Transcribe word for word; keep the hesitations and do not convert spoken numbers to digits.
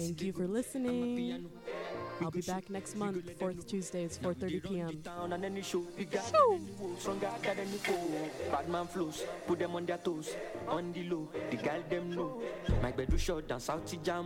Thank you for listening. I'll be back next month, fourth Tuesdays, four thirty p.m. Bad man flows, put them on their toes, on the low, the girl them know. My bed short down South Jam.